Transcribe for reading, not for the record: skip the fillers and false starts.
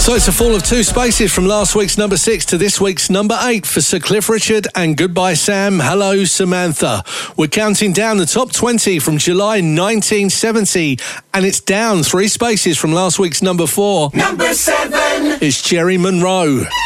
So it's a fall of 2 spaces from last week's number 6 to this week's number 8 for Sir Cliff Richard and Goodbye Sam, Hello Samantha. We're counting down the top 20 from July 1970, and it's down 3 spaces from last week's number 4. Number 7. It's Jerry Monroe.